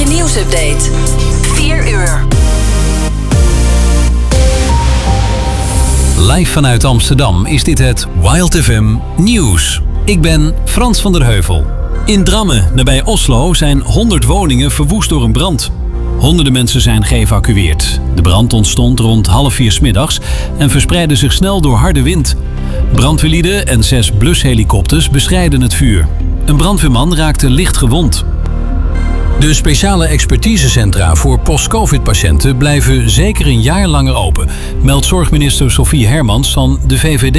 je nieuwsupdate. 4 uur. Live vanuit Amsterdam is dit het Wild FM Nieuws. Ik ben Frans van der Heuvel. In Drammen, nabij Oslo, zijn 100 woningen verwoest door een brand. Honderden mensen zijn geëvacueerd. De brand ontstond rond 3:30 's middags en verspreidde zich snel door harde wind. Brandweerlieden en 6 blushelikopters bestrijden het vuur. Een brandweerman raakte licht gewond. De speciale expertisecentra voor post-covid-patiënten blijven zeker een jaar langer open, meldt zorgminister Sophie Hermans van de VVD.